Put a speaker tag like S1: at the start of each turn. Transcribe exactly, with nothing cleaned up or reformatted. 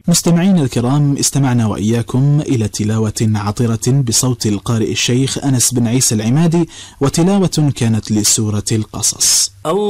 S1: مستمعين الكرام، استمعنا وإياكم إلى تلاوة عطرة بصوت القارئ الشيخ أنس بن عيسى العمادي، وتلاوة كانت لسورة القصص.